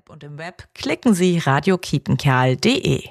App und im Web klicken Sie radiokiepenkerl.de.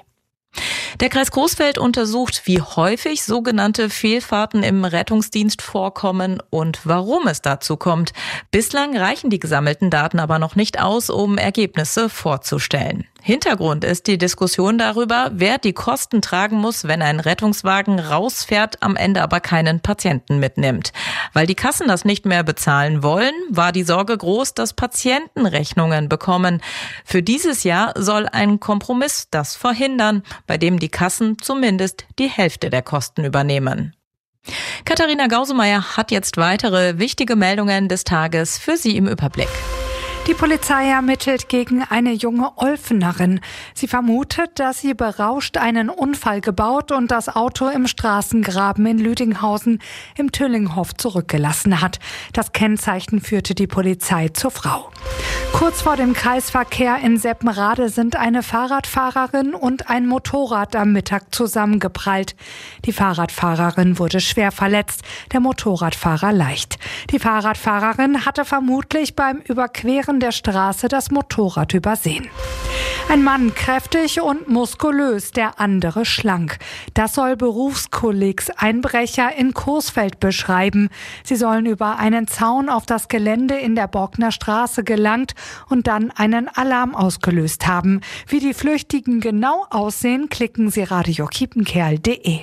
Der Kreis Coesfeld untersucht, wie häufig sogenannte Fehlfahrten im Rettungsdienst vorkommen und warum es dazu kommt. Bislang reichen die gesammelten Daten aber noch nicht aus, um Ergebnisse vorzustellen. Hintergrund ist die Diskussion darüber, wer die Kosten tragen muss, wenn ein Rettungswagen rausfährt, am Ende aber keinen Patienten mitnimmt. Weil die Kassen das nicht mehr bezahlen wollen, war die Sorge groß, dass Patienten Rechnungen bekommen. Für dieses Jahr soll ein Kompromiss das verhindern, bei dem die Kassen zumindest die Hälfte der Kosten übernehmen. Katharina Gausemeyer hat jetzt weitere wichtige Meldungen des Tages für Sie im Überblick. Die Polizei ermittelt gegen eine junge Olfenerin. Sie vermutet, dass sie berauscht einen Unfall gebaut und das Auto im Straßengraben in Lüdinghausen im Tüllinghof zurückgelassen hat. Das Kennzeichen führte die Polizei zur Frau. Kurz vor dem Kreisverkehr in Seppenrade sind eine Fahrradfahrerin und ein Motorrad am Mittag zusammengeprallt. Die Fahrradfahrerin wurde schwer verletzt, der Motorradfahrer leicht. Die Fahrradfahrerin hatte vermutlich beim Überqueren der Straße das Motorrad übersehen. Ein Mann kräftig und muskulös, der andere schlank. Das soll Berufskollegs-Einbrecher in Coesfeld beschreiben. Sie sollen über einen Zaun auf das Gelände in der Borgner Straße gelangt und dann einen Alarm ausgelöst haben. Wie die Flüchtigen genau aussehen, klicken Sie radiokiepenkerl.de.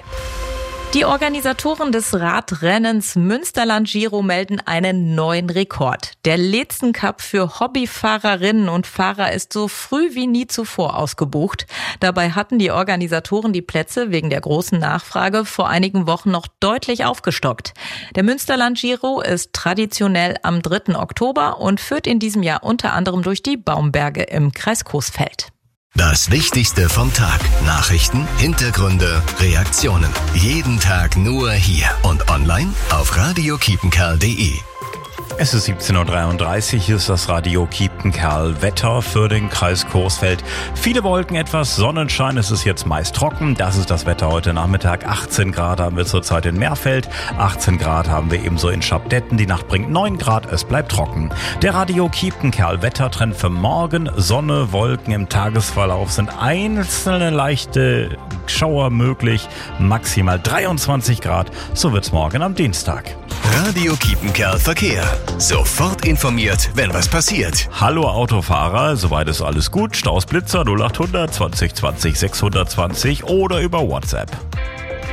Die Organisatoren des Radrennens Münsterland Giro melden einen neuen Rekord. Der Letzen Cup für Hobbyfahrerinnen und Fahrer ist so früh wie nie zuvor ausgebucht. Dabei hatten die Organisatoren die Plätze wegen der großen Nachfrage vor einigen Wochen noch deutlich aufgestockt. Der Münsterland Giro ist traditionell am 3. Oktober und führt in diesem Jahr unter anderem durch die Baumberge im Kreis Coesfeld. Das Wichtigste vom Tag. Nachrichten, Hintergründe, Reaktionen. Jeden Tag nur hier und online auf radiokiepenkerl.de. Es ist 17.33 Uhr, hier ist das Radio Kiepenkerl. Wetter für den Kreis Coesfeld. Viele Wolken, etwas Sonnenschein, es ist jetzt meist trocken. Das ist das Wetter heute Nachmittag. 18 Grad haben wir zurzeit in Meerfeld, 18 Grad haben wir ebenso in Schabdetten. Die Nacht bringt 9 Grad, es bleibt trocken. Der Radio Kiepenkerl Wettertrend für morgen. Sonne, Wolken im Tagesverlauf sind einzelne leichte Schauer möglich. Maximal 23 Grad, so wird's morgen am Dienstag. Radio Kiepenkerl Verkehr. Sofort informiert, wenn was passiert. Hallo Autofahrer, soweit ist alles gut. Staus Blitzer 0800 20 20 620 oder über WhatsApp.